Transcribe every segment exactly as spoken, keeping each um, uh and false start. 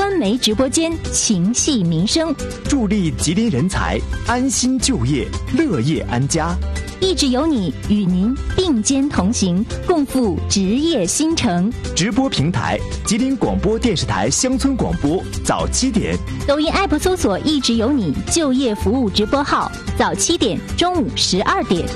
官媒直播间，情系民生， 助力吉林人才安心就业，乐业安家。 一直有你与您并肩同行，共赴职业新城。 直播平台：吉林广播电视台乡村广播，早七点。 抖音 app 搜索“一直有你”就业服务直播号，早七点，中午十二点。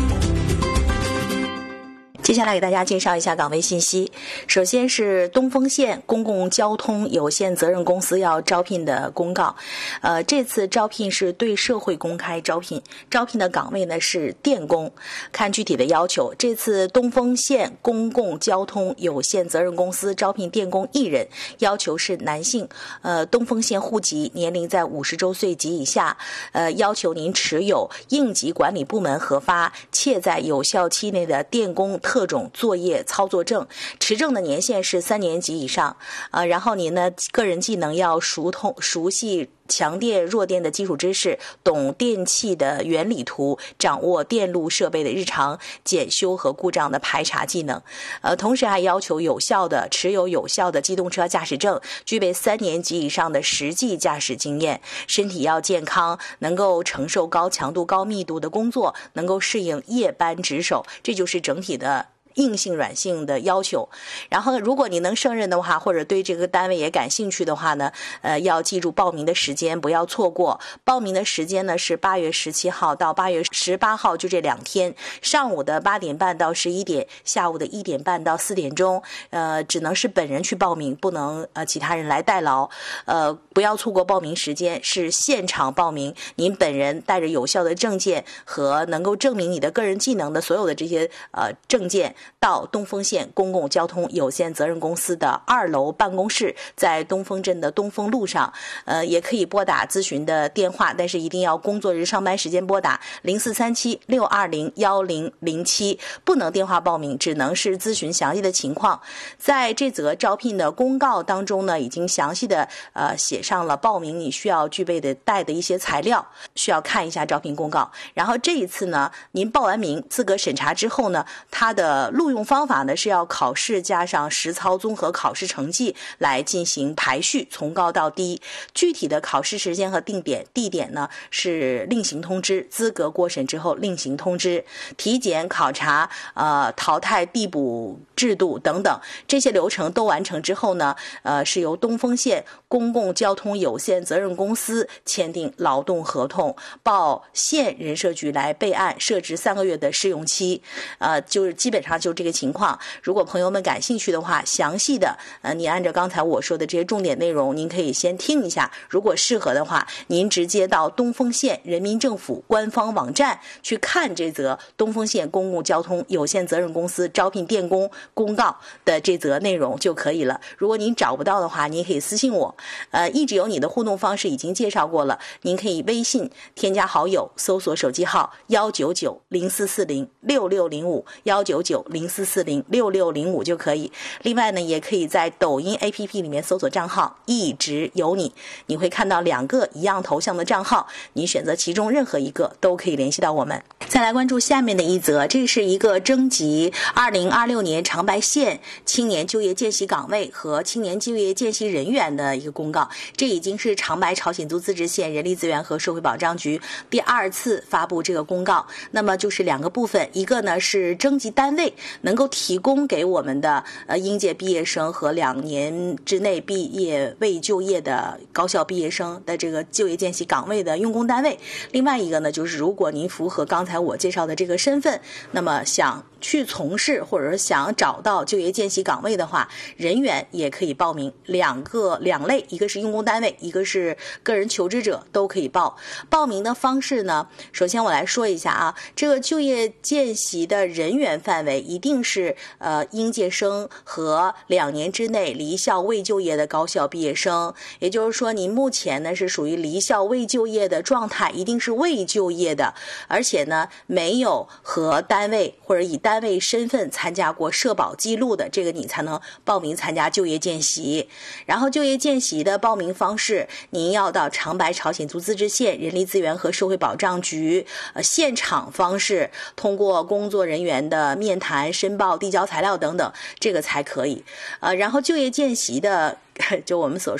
接下来给大家介绍一下岗位信息。首先是东丰县公共交通有限责任公司要招聘的公告。呃，这次招聘是对社会公开招聘，招聘的岗位呢是电工。看具体的要求，这次东丰县公共交通有限责任公司招聘电工一人，要求是男性，呃，东丰县户籍，年龄在五十周岁及以下，呃，要求您持有应急管理部门核发且在有效期内的电工特种作业操作证，持证的年限是三年及以上。呃，然后您呢，个人技能要熟通熟悉强电弱电的基础知识，懂电器的原理图，掌握电路设备的日常检修和故障的排查技能。呃，同时还要求有效的持有有效的机动车驾驶证，具备三年及以上的实际驾驶经验，身体要健康，能够承受高强度高密度的工作，能够适应夜班值守，这就是整体的硬性软性的要求。然后如果你能胜任的话，或者对这个单位也感兴趣的话呢，呃，要记住报名的时间，不要错过。报名的时间呢是八月十七号到八月十八号，就这两天，上午的八点半到十一点，下午的一点半到四点钟。呃，只能是本人去报名，不能呃其他人来代劳。呃，不要错过报名时间，是现场报名，您本人带着有效的证件和能够证明你的个人技能的所有的这些呃证件，到东丰县公共交通有限责任公司的二楼办公室，在东丰镇的东丰路上。呃，也可以拨打咨询的电话，但是一定要工作日上班时间拨打零四三七六二零幺零零七，不能电话报名，只能是咨询详细的情况。在这则招聘的公告当中呢，已经详细的呃写上了报名你需要具备的带的一些材料，需要看一下招聘公告。然后这一次呢，您报完名资格审查之后呢，它的录用方法呢是要考试加上实操综合考试成绩来进行排序，从高到低。具体的考试时间和定点地点呢是另行通知，资格过审之后另行通知。体检考察、呃淘汰递补制度等等这些流程都完成之后呢，呃是由东丰县公共交通有限责任公司签订劳动合同，报县人社局来备案，设置三个月的试用期。呃，就是基本上就这个情况。如果朋友们感兴趣的话，详细的呃，你按照刚才我说的这些重点内容，您可以先听一下。如果适合的话，您直接到东丰县人民政府官方网站去看这则东丰县公共交通有限责任公司招聘电工公告的这则内容就可以了。如果您找不到的话，您可以私信我。呃，一直有你的互动方式已经介绍过了，您可以微信添加好友，搜索手机号幺九九零四四零六六零五幺九九零四四零六六零五就可以。另外呢，也可以在抖音 A P P 里面搜索账号一直有你，你会看到两个一样头像的账号，你选择其中任何一个都可以联系到我们。再来关注下面的一则，这是一个征集二零二六年长白县青年就业见习岗位和青年就业见习人员的一个公告。这已经是长白朝鲜族自治县人力资源和社会保障局第二次发布这个公告。那么就是两个部分，一个呢是征集单位能够提供给我们的呃应届毕业生和两年之内毕业未就业的高校毕业生的这个就业见习岗位的用工单位。另外一个呢，就是如果您符合刚才我介绍的这个身份，那么想去从事或者是想找到就业见习岗位的话，人员也可以报名。两个两类，一个是用工单位，一个是个人求职者，都可以报。报名的方式呢，首先我来说一下啊，这个就业见习的人员范围一定是呃应届生和两年之内离校未就业的高校毕业生。也就是说，您目前呢是属于离校未就业的状态，一定是未就业的，而且呢没有和单位或者以单位身份参加过社保记录的，这个你才能报名参加就业见习。然后就业见习的报名方式，您要到长白朝鲜族自治县人力资源和社会保障局，呃，现场方式，通过工作人员的面谈、申报、递交材料等等，这个才可以。呃，然后就业见习的，就我们所